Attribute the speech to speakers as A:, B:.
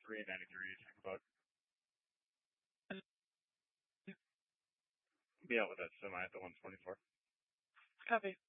A: 3 and 93 to talk about. Be out with that semi at the 124.
B: Copy.